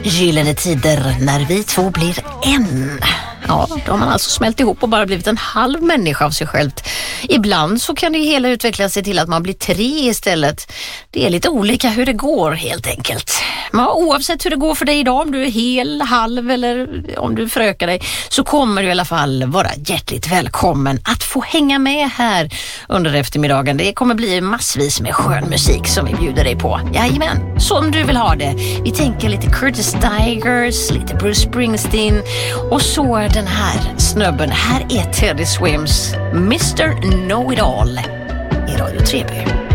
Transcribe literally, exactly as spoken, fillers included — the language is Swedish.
Gyllene tider när vi två blir en. Ja, då har man alltså smält ihop och bara blivit en halv människa av sig själv. Ibland så kan det hela utveckla sig till att man blir tre istället. Det är lite olika hur det går helt enkelt. Men oavsett hur det går för dig idag, om du är hel, halv eller om du förökar dig, så kommer du i alla fall vara hjärtligt välkommen att få hänga med här under eftermiddagen. Det kommer bli massvis med skön musik som vi bjuder dig på. Jajamän, som du vill ha det. Vi tänker lite Curtis Stigers, lite Bruce Springsteen och så den här snubben. Här är Teddy Swims mister Know-It-All i Radio tre B.